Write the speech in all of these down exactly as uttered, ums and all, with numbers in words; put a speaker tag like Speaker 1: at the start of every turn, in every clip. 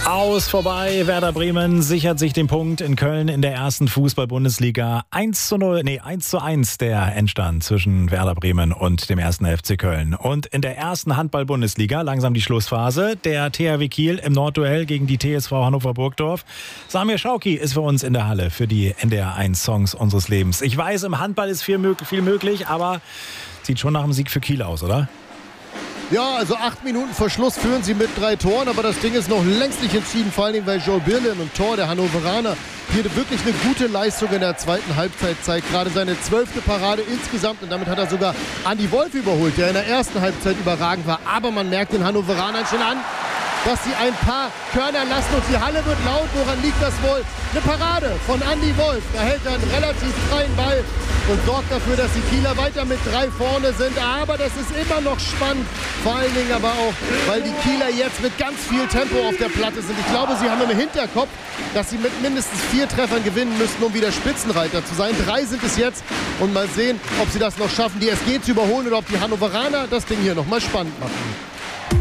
Speaker 1: Aus vorbei, Werder Bremen sichert sich den Punkt in Köln in der ersten Fußball-Bundesliga. eins zu null, nee, eins zu eins der Endstand zwischen Werder Bremen und dem ersten F C Köln. Und in der ersten Handball-Bundesliga, langsam die Schlussphase, der T H W Kiel im Nordduell gegen die T S V Hannover-Burgdorf. Samir Schauki ist für uns in der Halle für die N D R eins Songs unseres Lebens. Ich weiß, im Handball ist viel, möglich, viel möglich, aber sieht schon nach einem Sieg für Kiel aus, oder?
Speaker 2: Ja, also acht Minuten vor Schluss führen sie mit drei Toren, aber das Ding ist noch längst nicht entschieden, vor allen Dingen, weil Joe Birlen im Tor der Hannoveraner hier wirklich eine gute Leistung in der zweiten Halbzeit zeigt. Gerade seine zwölfte Parade insgesamt und damit hat er sogar Andi Wolf überholt, der in der ersten Halbzeit überragend war. Aber man merkt den Hannoveranern schon an, dass sie ein paar Körner lassen und die Halle wird laut. Woran liegt das wohl? Eine Parade von Andi Wolf. Da hält er einen relativ freien Ball und sorgt dafür, dass die Kieler weiter mit drei vorne sind. Aber das ist immer noch spannend. Vor allen Dingen aber auch, weil die Kieler jetzt mit ganz viel Tempo auf der Platte sind. Ich glaube, sie haben im Hinterkopf, dass sie mit mindestens vier Treffern gewinnen müssten, um wieder Spitzenreiter zu sein. Drei sind es jetzt und mal sehen, ob sie das noch schaffen, die S G zu überholen oder ob die Hannoveraner das Ding hier nochmal spannend machen.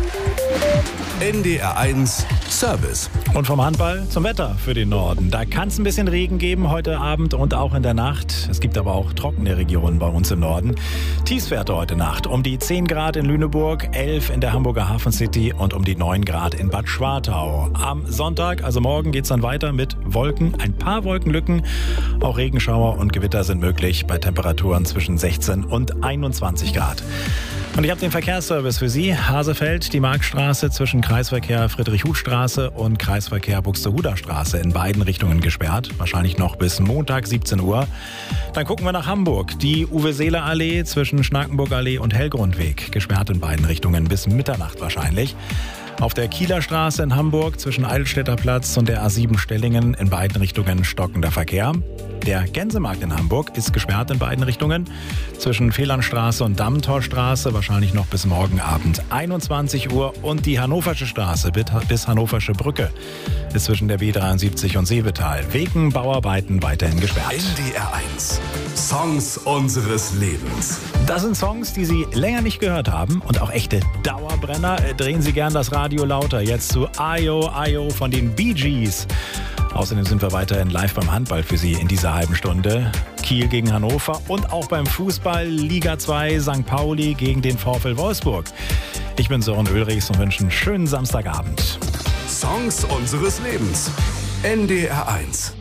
Speaker 3: N D R eins Service.
Speaker 1: Und vom Handball zum Wetter für den Norden. Da kann es ein bisschen Regen geben heute Abend und auch in der Nacht. Es gibt aber auch trockene Regionen bei uns im Norden. Tiefstwerte heute Nacht um die zehn Grad in Lüneburg, elf in der Hamburger Hafen City und um die neun Grad in Bad Schwartau. Am Sonntag, also morgen, geht es dann weiter mit Wolken, ein paar Wolkenlücken. Auch Regenschauer und Gewitter sind möglich bei Temperaturen zwischen sechzehn und einundzwanzig Grad. Und ich habe den Verkehrsservice für Sie. Hasefeld, die Marktstraße zwischen Kreisverkehr Friedrich-Huth-Straße und Kreisverkehr Buxtehuder-Straße in beiden Richtungen gesperrt. Wahrscheinlich noch bis Montag siebzehn Uhr. Dann gucken wir nach Hamburg. Die Uwe-Seeler-Allee zwischen Schnakenburg-Allee und Hellgrundweg. Gesperrt in beiden Richtungen bis Mitternacht wahrscheinlich. Auf der Kieler Straße in Hamburg zwischen Eidelstädter Platz und der A sieben Stellingen in beiden Richtungen stockender Verkehr. Der Gänsemarkt in Hamburg ist gesperrt in beiden Richtungen. Zwischen Fehlernstraße und Dammtorstraße wahrscheinlich noch bis morgen Abend einundzwanzig Uhr. Und die Hannoversche Straße bis Hannoversche Brücke ist zwischen der B dreiundsiebzig und Seevetal wegen Bauarbeiten weiterhin gesperrt.
Speaker 3: N D R eins Songs unseres Lebens.
Speaker 1: Das sind Songs, die Sie länger nicht gehört haben und auch echte Dauerbrenner. Drehen Sie gern das Radio lauter. Jetzt zu Ayo Ayo von den Bee Gees. Außerdem sind wir weiterhin live beim Handball für Sie in dieser halben Stunde. Kiel gegen Hannover und auch beim Fußball Liga zwei Sankt Pauli gegen den VfL Wolfsburg. Ich bin Sören Ulrichs und wünsche einen schönen Samstagabend.
Speaker 3: Songs unseres Lebens. N D R eins.